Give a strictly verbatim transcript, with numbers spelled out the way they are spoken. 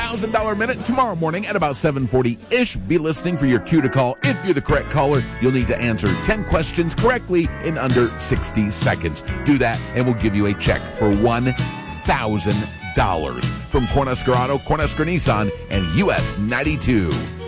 thousand dollars minute tomorrow morning at about seven forty-ish. Be listening for your cue to call. If you're the correct caller, you'll need to answer ten questions correctly in under sixty seconds. Do that, and we'll give you a check for one thousand dollars from Cornhusker Auto, Cornhusker Nissan, and U S ninety-two.